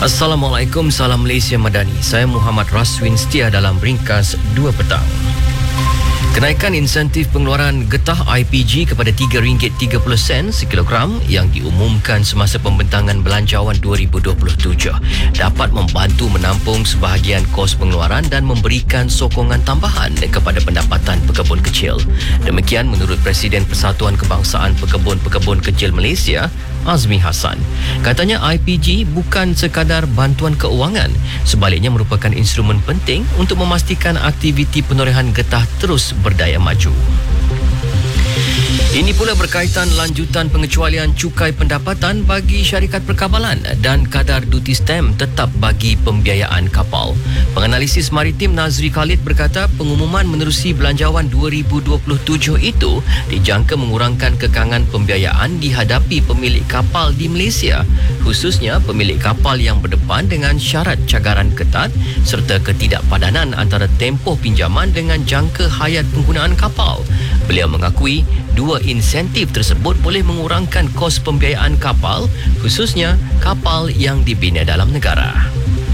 Assalamualaikum, salam Malaysia Madani. Saya Muhammad Raswin Setia dalam ringkas 2 petang. Kenaikan insentif pengeluaran getah IPG kepada RM3.30 sekilogram yang diumumkan semasa pembentangan belanjawan 2027 dapat membantu menampung sebahagian kos pengeluaran dan memberikan sokongan tambahan kepada pendapatan pekebun kecil. Demikian menurut Presiden Persatuan Kebangsaan Pekebun-Pekebun Kecil Malaysia, Azmi Hassan. Katanya IPG bukan sekadar bantuan keuangan, sebaliknya merupakan instrumen penting untuk memastikan aktiviti penorehan getah terus berdaya maju. Ini pula berkaitan lanjutan pengecualian cukai pendapatan bagi syarikat perkabalan dan kadar duty stamp tetap bagi pembiayaan kapal. Penganalisis maritim Nazri Khalid berkata pengumuman menerusi belanjawan 2027 itu dijangka mengurangkan kekangan pembiayaan dihadapi pemilik kapal di Malaysia, khususnya pemilik kapal yang berdepan dengan syarat cagaran ketat serta ketidakpadanan antara tempoh pinjaman dengan jangka hayat penggunaan kapal. Beliau mengakui dua insentif tersebut boleh mengurangkan kos pembiayaan kapal, khususnya kapal yang dibina dalam negara.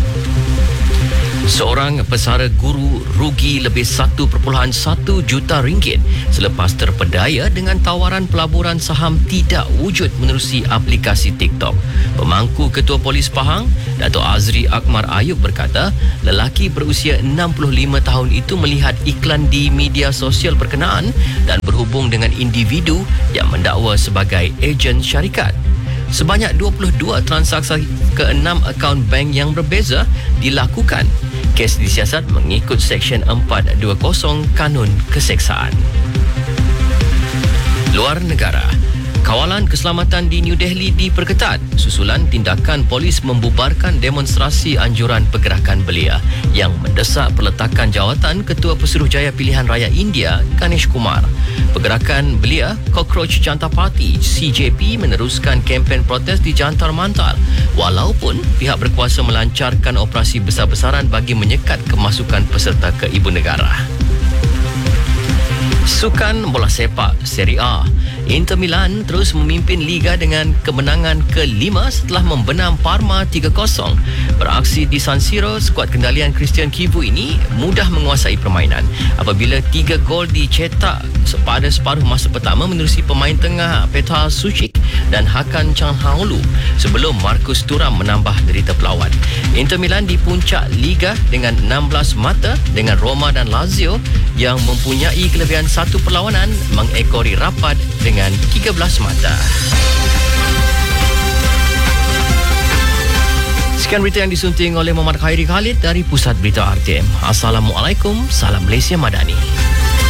Seorang pesara guru rugi lebih 1.1 juta ringgit selepas terpedaya dengan tawaran pelaburan saham tidak wujud menerusi aplikasi TikTok. Pemangku Ketua Polis Pahang, Dato' Azri Akmar Ayub berkata, lelaki berusia 65 tahun itu melihat iklan di media sosial berkenaan dan berhubung dengan individu yang mendakwa sebagai ejen syarikat. Sebanyak 22 transaksi ke 6 akaun bank yang berbeza dilakukan. Kes disiasat mengikut Seksyen 420 Kanun Keseksaan. Luar negara. Kawalan keselamatan di New Delhi diperketat susulan tindakan polis membubarkan demonstrasi anjuran pergerakan belia yang mendesak peletakan jawatan Ketua Pesuruhjaya Pilihan Raya India Ganesh Kumar. Pergerakan belia Cockroach Janata Party CJP meneruskan kempen protes di Jantar Mantar walaupun pihak berkuasa melancarkan operasi besar-besaran bagi menyekat kemasukan peserta ke ibu negara. Sukan bola sepak Serie A. Inter Milan terus memimpin Liga dengan kemenangan ke-5 setelah membenam Parma 3-0. Beraksi di San Siro, skuad kendalian Christian Kivu ini mudah menguasai permainan apabila 3 gol dicetak pada separuh masa pertama menerusi pemain tengah Petar Sucic dan Hakan Calhanoglu sebelum Marcus Thuram menambah derita pelawat. Inter Milan di puncak Liga dengan 16 mata dengan Roma dan Lazio yang mempunyai kelebihan satu perlawanan mengekori rapat dengan 13 mata. Sekian berita yang disunting oleh Muhammad Khairi Khalid dari Pusat Berita RTM. Assalamualaikum, salam Malaysia Madani.